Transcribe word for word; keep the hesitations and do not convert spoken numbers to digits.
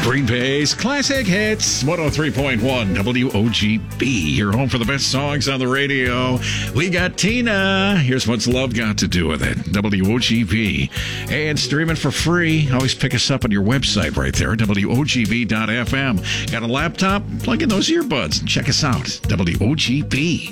Green Bay's Classic Hits, one oh three point one W O G B. Your home for the best songs on the radio. We got Tina. Here's What's Love Got to Do with It. W O G B. And streaming for free. Always pick us up on your website right there, W O G B dot F M. Got a laptop? Plug in those earbuds and check us out. W O G B.